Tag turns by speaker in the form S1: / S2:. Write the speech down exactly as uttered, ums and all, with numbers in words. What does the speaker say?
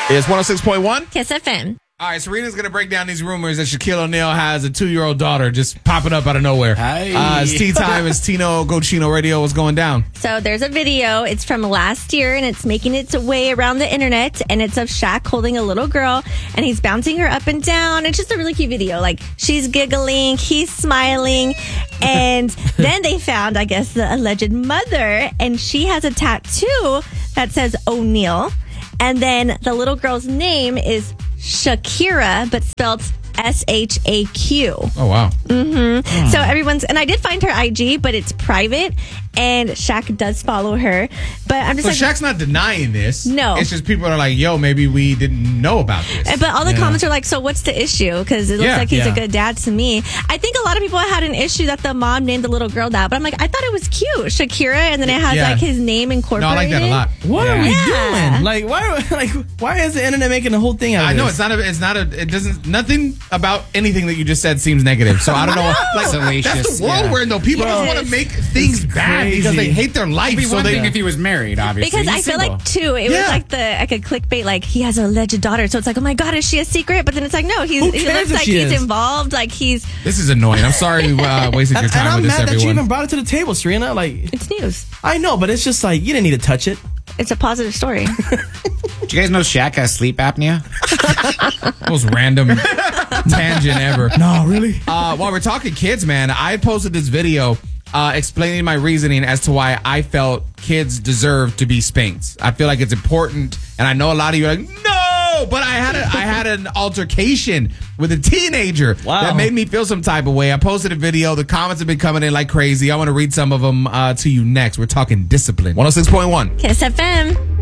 S1: It's one oh six point one.
S2: Kiss F M.
S1: All right, Serena's going to break down these rumors that Shaquille O'Neal has a two-year-old daughter just popping up out of nowhere.
S3: Hey.
S1: Uh, it's tea time. It's Tino Gochino Radio. What's going down?
S2: So there's a video. It's from last year, and it's making its way around the internet. And it's of Shaq holding a little girl, and he's bouncing her up and down. It's just a really cute video. Like, she's giggling, he's smiling. And then they found, I guess, the alleged mother, and she has a tattoo that says O'Neal. And then the little girl's name is Shakira, but spelled S H A Q.
S1: Oh, wow.
S2: Mm-hmm. Mm. So everyone's, and I did find her I G, but it's private, and Shaq does follow her. But I'm just
S1: so
S2: like,
S1: Shaq's not denying this.
S2: No.
S1: It's just people are like, yo, maybe we didn't know about this.
S2: But all the
S1: yeah.
S2: comments are like, so what's the issue? Because it looks
S1: Yeah,
S2: like he's
S1: yeah.
S2: a good dad to me. I think a lot of people had an issue that the mom named the little girl that, but I'm like, I thought it was cute, Shakira, and then it has
S1: Yeah.
S2: like his name incorporated.
S1: No, I like that a lot.
S3: What are we
S2: Yeah.
S3: doing? Like, why? Like, why is the internet making the whole thing out of
S1: I
S3: this?
S1: know it's not a, it's not a, it doesn't, nothing about anything that you just said seems negative. So I don't know. Like,
S4: Salacious,
S1: that's the world
S4: yeah.
S1: we're in, though. People
S2: Well,
S1: just want to make things bad
S3: crazy.
S1: because they hate their life.
S4: It'd be
S1: So
S4: one
S1: they,
S4: thing if he was married, obviously.
S2: Because I
S4: He's
S2: feel
S4: single.
S2: like, too, it
S1: Yeah.
S2: was like the, like a clickbait, like, he has a alleged daughter. So it's like, oh my God, is she a secret? But then it's like, no, he's,
S3: Who
S2: he
S3: cares
S2: looks
S3: if
S2: like
S3: she
S2: he's
S3: is?
S2: involved. Like, he's,
S1: this is annoying. I'm sorry we uh, wasted your
S3: and,
S1: time
S3: and I'm
S1: with this,
S3: mad that you
S1: everyone.
S3: even brought it to the table, Serena. Like,
S2: it's news.
S3: I know, but it's just like you didn't need to touch it.
S2: It's a positive story.
S4: Do you guys know Shaq has sleep apnea?
S1: Most random tangent ever.
S3: No, really.
S1: Uh, while we're talking kids, man, I posted this video uh, explaining my reasoning as to why I felt kids deserve to be spanked. I feel like it's important, and I know a lot of you are like, no, but I had a, I had an altercation with a teenager
S3: Wow.
S1: that made me feel some type of way. I posted a video. The comments have been coming in like crazy. I want to read some of them uh, to you next. We're talking discipline. one oh six point one.
S2: Kiss F M.